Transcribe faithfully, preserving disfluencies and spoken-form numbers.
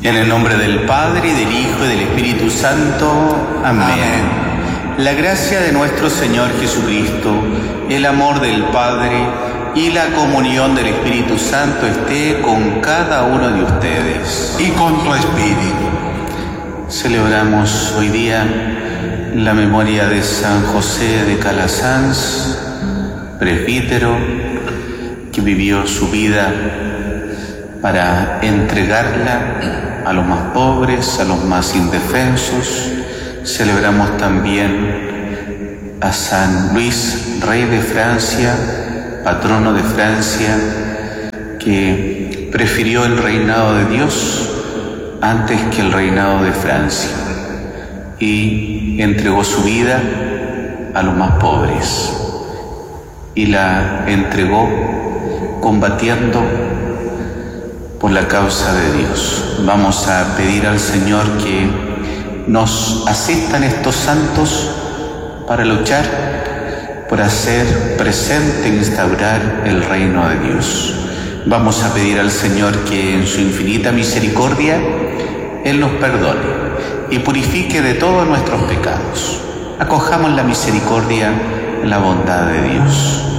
En el nombre del Padre, y del Hijo, y del Espíritu Santo. Amén. Amén. La gracia de nuestro Señor Jesucristo, el amor del Padre y la comunión del Espíritu Santo esté con cada uno de ustedes. Y con tu espíritu. Celebramos hoy día la memoria de San José de Calasanz, presbítero, que vivió su vida para entregarla a los más pobres, a los más indefensos. Celebramos también a San Luis, rey de Francia, patrono de Francia, que prefirió el reinado de Dios antes que el reinado de Francia y entregó su vida a los más pobres y la entregó combatiendo por la causa de Dios. Vamos a pedir al Señor que nos asistan estos santos para luchar por hacer presente e instaurar el reino de Dios. Vamos a pedir al Señor que en su infinita misericordia Él nos perdone y purifique de todos nuestros pecados. Acojamos la misericordia, la bondad de Dios.